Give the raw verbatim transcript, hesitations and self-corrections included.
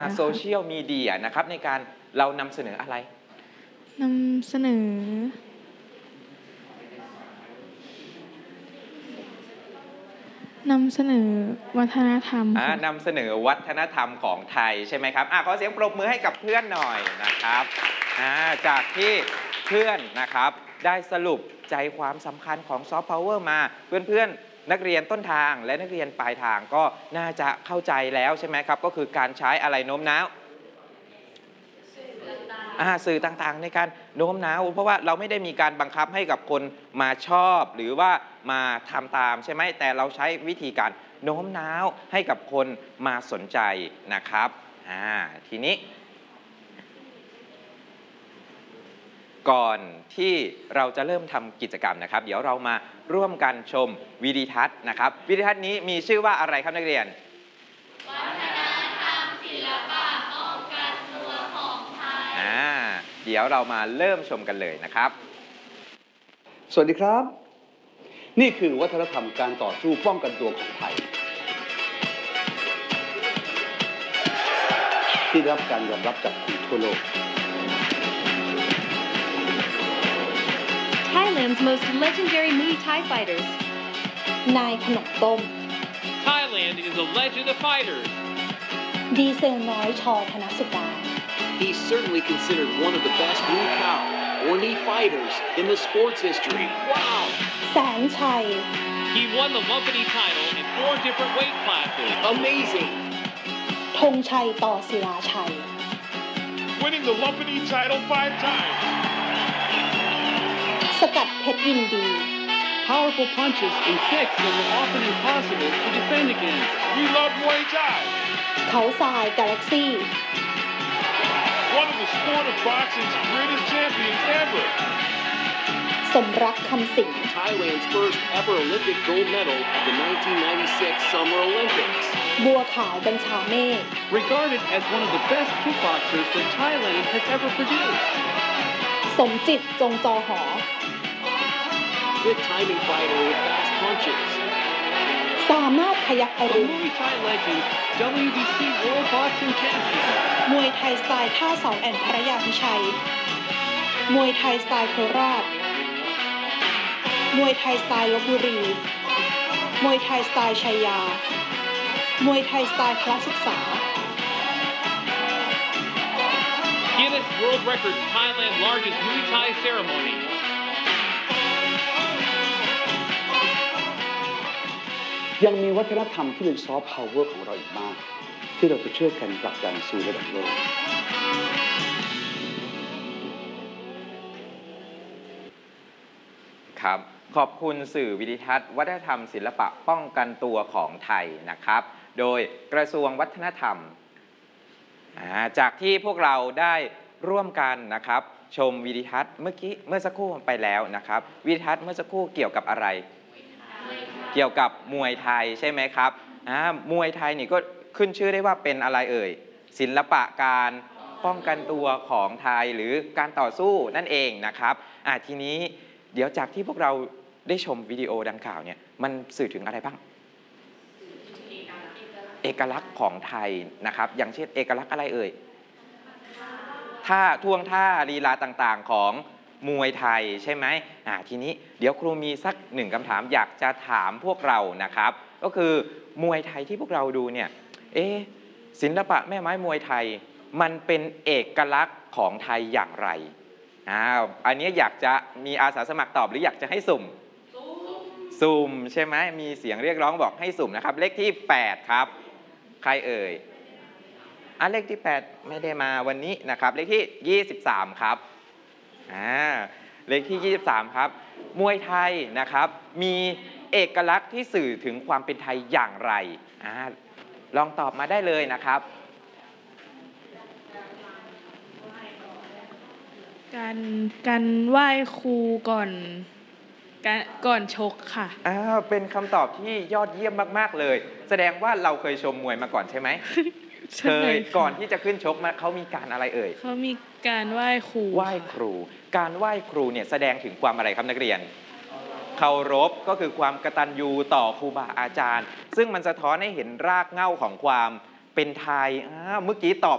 โซเชียลมีเดียนะครับในการเรานำเสนออะไรนำเสนอ นำเสนอวัฒนธรรมอ่านำเสนอวัฒนธรรมของไทยใช่ไหมครับอ่ะขอเสียงปรบมือให้กับเพื่อนหน่อยนะครับอ่าจากที่เพื่อนนะครับได้สรุปใจความสำคัญของซอฟต์พาวเวอร์มาเพื่อนๆนักเรียนต้นทางและนักเรียนปลายทางก็น่าจะเข้าใจแล้วใช่ไหมครับก็คือการใช้อะไรโน้มน้าวสื่อต่างๆในการโน้มน้าวเพราะว่าเราไม่ได้มีการบังคับให้กับคนมาชอบหรือว่ามาทำตามใช่ไหมแต่เราใช้วิธีการโน้มน้าวให้กับคนมาสนใจนะครับอ่าทีนี้ก่อนที่เราจะเริ่มทำกิจกรรมนะครับเดี๋ยวเรามาร่วมกันชมวิดีทัศน์นะครับวิดีทัศน์นี้มีชื่อว่าอะไรครับนักเรียนวัฒนธรรมศิลปะป้องกันตัวของไทยอ่าเดี๋ยวเรามาเริ่มชมกันเลยนะครับสวัสดีครับนี่คือวัฒนธรรมการต่อสู้ป้องกันตัวของไทยที่ได้รับการยอมรับจากคนทั่วโลก Thailand's most legendary Muay Thai fighters นายขนมต้ม Thailand is a legend of fighters ดีเซลน้อยชอธนสุดา He's certainly considered one of the best Muay Thai or knee fighters in the sports history. Wow! แสนชัย He won the Lumpini title in four different weight classes. Amazing! ธงชัยต่อศิลาชัย Winning the Lumpini title five times. สกัดเพชรยินดี Powerful punches and kicks that were often impossible to defend against. We love Muay Thai. เขาทรายกาแล็กซี่ One of the sport of boxing's greatest champions ever. สมรักคำสิง Thailand's first ever Olympic gold medal at the nineteen ninety-six Summer Olympics. บัวขาวบัญชาเมฆ Regarded as one of the best kickboxers that Thailand has ever produced. สมจิตจงจอหอ Quick timing fighter with fast punches. สามารถพยักอ A รุณ Muay Thai legend, W B C World Boxing Champion. มวยไทยสไตล์ท่าเสาแอนพระยาพิชัย มวยไทยสไตล์โคราช มวยไทยสไตล์ลพบุรี มวยไทยสไตล์ชัยยา มวยไทยสไตล์พละศึกษา Guinness World Records Thailand largest Muay Thai ceremony. ยังมีวัฒนธรรมที่เป็นซอฟต์พาวเวอร์ของเราอีกมากที่เราจะช่วยกันผลักดันสู่ระดับโลกครับขอบคุณสื่อวิดิทัศน์วัฒนธรรมศิลปะป้องกันตัวของไทยนะครับโดยกระทรวงวัฒนธรรมจากที่พวกเราได้ร่วมกันนะครับชมวิดิทัศน์เมื่อกี้เมื่อสักครู่ไปแล้วนะครับวิดิทัศน์เมื่อสักครู่เกี่ยวกับอะไรเกี่ยวกับมวยไทยใช่ไหมครับมวยไทยนี่ก็ขึ้นชื่อได้ว่าเป็นอะไรเอ่ยศิลปะการป้องกันตัวของไทยหรือการต่อสู้นั่นเองนะครับอ่ะทีนี้เดี๋ยวจากที่พวกเราได้ชมวิดีโอดังกล่าวเนี่ยมันสื่อถึงอะไรบ้างเอกลักษณ์ของไทยนะครับอย่างเช่นเอกลักษณ์อะไรเอ่ยท่าท่วงท่าลีลาต่างๆของมวยไทยใช่ไหมอ่าทีนี้เดี๋ยวครูมีสักหนึ่งคำถามอยากจะถามพวกเรานะครับก็คือมวยไทยที่พวกเราดูเนี่ยเอ๊ะศิลปะแม่ไม้มวยไทยมันเป็นเอกลักษณ์ของไทยอย่างไรอ้าวอันนี้อยากจะมีอาสาสมัครตอบหรืออยากจะให้สุ่มสุ่มใช่ไหมมีเสียงเรียกร้องบอกให้สุ่มนะครับเลขที่แปดครับใครเอ่ยอ่ะเลขที่แปดไม่ได้มาวันนี้นะครับเลขที่ยี่สิบสามครับอ่าเลขที่ยี่สิบสามครับมวยไทยนะครับมีเอกลักษณ์ที่สื่อถึงความเป็นไทยอย่างไรอ่าลองตอบมาได้เลยนะครับการการไหว้ครูก่อนการก่อนชกค่ะอ้าวเป็นคำตอบที่ยอดเยี่ยมมากๆเลยแสดงว่าเราเคยชมมวยมาก่อนใช่ไหมเคยก่อนที่จะขึ้นชกมาเขามีการอะไรเอ่ยเขามีการไหว้ครูไหว้ครูการไหว้ครูเนี่ยแสดงถึงความอะไรครับนักเรียนเคารพก็คือความกตัญญูต่อครูบาอาจารย์ซึ่งมันสะท้อนให้เห็นรากเหง้าของความเป็นไทยเมื่อกี้ตอบ